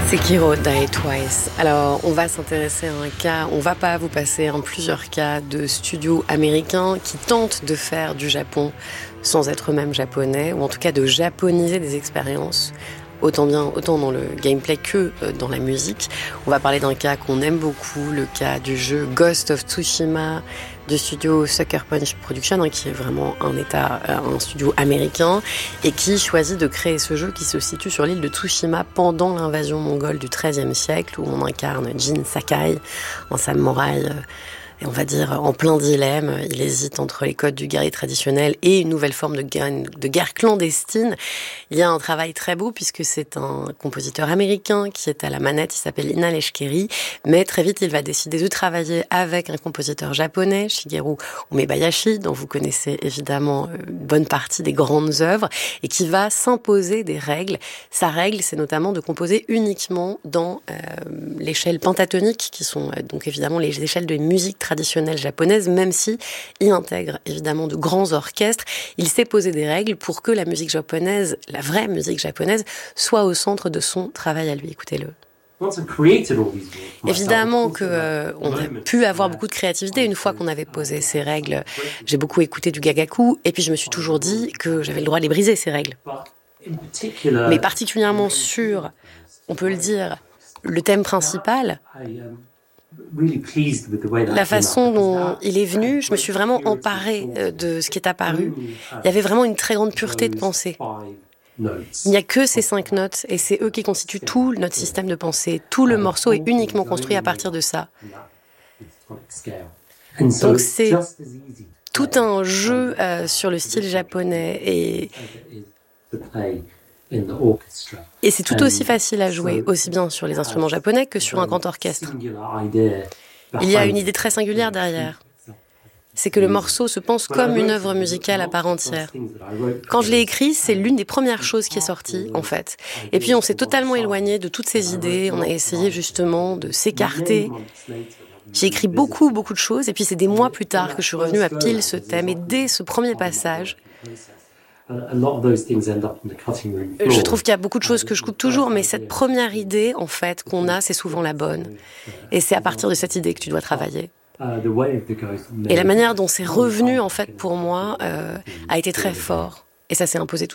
Sekiro Die Twice. Alors, on va s'intéresser à un cas, on va pas vous passer en plusieurs cas de studios américains qui tentent de faire du Japon sans être eux-mêmes japonais, ou en tout cas de japoniser des expériences, autant dans le gameplay que dans la musique. On va parler d'un cas qu'on aime beaucoup, le cas du jeu Ghost of Tsushima, du studio Sucker Punch Production, qui est vraiment un studio américain, et qui choisit de créer ce jeu qui se situe sur l'île de Tsushima pendant l'invasion mongole du XIIIe siècle, où on incarne Jin Sakai, un samouraï, et on va dire en plein dilemme. Il hésite entre les codes du guerrier traditionnel et une nouvelle forme de guerre clandestine. Il y a un travail très beau puisque c'est un compositeur américain qui est à la manette, il s'appelle Ina Leshkeri, mais très vite il va décider de travailler avec un compositeur japonais, Shigeru Umebayashi, dont vous connaissez évidemment une bonne partie des grandes œuvres, et qui va s'imposer des règles. Sa règle, c'est notamment de composer uniquement dans l'échelle pentatonique, qui sont donc évidemment les échelles de musique traditionnelle japonaise, même si il intègre évidemment de grands orchestres. Il s'est posé des règles pour que la musique japonaise, la vraie musique japonaise, soit au centre de son travail à lui. Écoutez-le. Évidemment que on a pu avoir beaucoup de créativité une fois qu'on avait posé ces règles. J'ai beaucoup écouté du gagaku et puis je me suis toujours dit que j'avais le droit de les briser, ces règles. Mais particulièrement sur, on peut le dire, le thème principal, la façon dont il est venu, je me suis vraiment emparée de ce qui est apparu. Il y avait vraiment une très grande pureté de pensée. Il n'y a que ces 5 notes et c'est eux qui constituent tout notre système de pensée. Tout le morceau est uniquement construit à partir de ça. Donc c'est tout un jeu sur le style japonais et c'est tout aussi facile à jouer, aussi bien sur les instruments japonais que sur un grand orchestre. Il y a une idée très singulière derrière. C'est que le morceau se pense comme une œuvre musicale à part entière. Quand je l'ai écrit, c'est l'une des premières choses qui est sortie, en fait. Et puis on s'est totalement éloigné de toutes ces idées, on a essayé justement de s'écarter. J'ai écrit beaucoup de choses, et puis c'est des mois plus tard que je suis revenue à pile ce thème, et dès ce premier passage, je trouve qu'il y a beaucoup de choses que je coupe toujours, mais cette première idée, en fait, qu'on a, c'est souvent la bonne. Et c'est à partir de cette idée que tu dois travailler. Et la manière dont c'est revenu, en fait, pour moi, a été très fort. Et ça s'est imposé tout